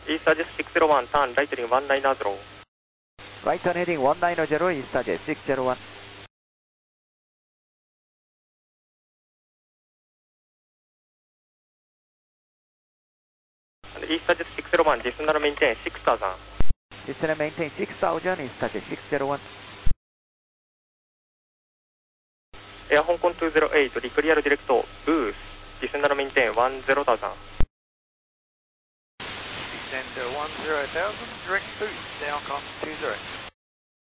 East Addis 601, turn right heading 190. Right turn heading 190, East Addis 601. And East Addis 601, descend and maintain 6000. Descend and maintain 6000, East Addis 601. Air Hong Kong 208, declare direct boost, descend and maintain 10,000. Descend to 10,000, direct boost, Air Hong Kong 20.